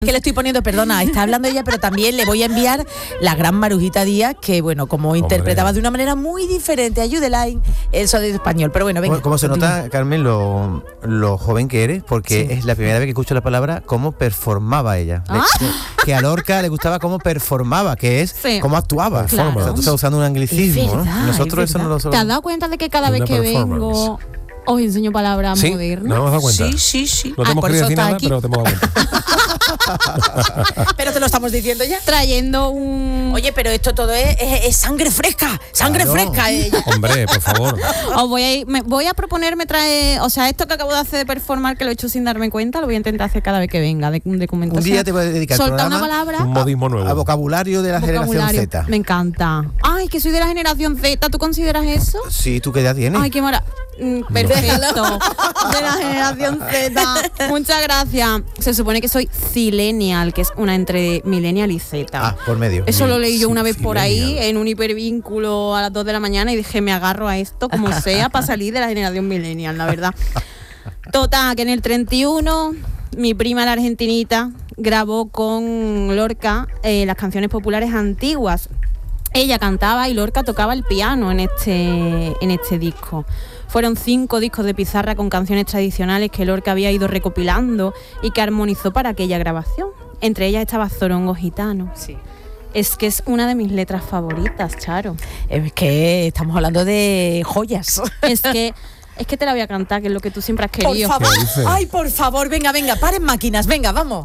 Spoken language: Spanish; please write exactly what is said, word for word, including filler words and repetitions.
Que le estoy poniendo, perdona, está hablando ella, pero también le voy a enviar la gran Marujita Díaz, que bueno, como Hombre. interpretaba de una manera muy diferente a Judeline, el sonido español. Pero bueno, venga. Como se nota, Carmen, lo, lo joven que eres, porque Sí. es la primera vez que escucho la palabra cómo performaba ella. Le- Ah. que, que a Lorca le gustaba cómo performaba, que es Sí. cómo actuaba. Claro. O sea, tú estás usando un anglicismo, Es ¿no? verdad, Nosotros es eso no lo verdad. ¿Te has sabemos. dado cuenta de que cada vez Una que performance. vengo os enseño palabras Sí, modernas? nos hemos dado cuenta. Sí, sí, sí. No te Ah, hemos por querido eso decir está nada, aquí. pero te hemos dado cuenta. Pero te lo estamos diciendo ya. Trayendo un... Oye, pero esto todo es, es- es sangre fresca, sangre Claro. fresca. eh. Hombre, por favor. Os voy a ir- me voy a proponerme traer, o sea, esto que acabo de hacer de performar, que lo he hecho sin darme cuenta, lo voy a intentar hacer cada vez que venga, de, de comentar. Un día te voy a dedicar el Soltar una programa palabra. Un modismo a nuevo. vocabulario de la generación vocabulario. Z. Me encanta. Ay, que soy de la generación Z, ¿tú consideras eso? Sí, ¿tú qué edad tienes? Ay, qué maravilla. Perfecto. De la generación Z. Muchas gracias. Se supone que soy Zillennial, que es una entre Millennial y Z. Ah, por medio. Eso lo leí yo una vez por ahí Zillennial. en un hipervínculo a las dos de la mañana y dije, me agarro a esto como sea para salir de la generación millennial, la verdad. Total, que en el treinta y uno mi prima la argentinita grabó con Lorca eh, las canciones populares antiguas. Ella cantaba y Lorca tocaba el piano en este, en este disco. Fueron cinco discos de pizarra con canciones tradicionales que Lorca había ido recopilando y que armonizó para aquella grabación. Entre ellas estaba Zorongo Gitano. Sí. Es que es una de mis letras favoritas, Charo. Es que estamos hablando de joyas. Es que, es que te la voy a cantar, que es lo que tú siempre has Por querido. favor. ¿Qué dices? Ay, por favor, venga, venga, paren máquinas, venga, vamos.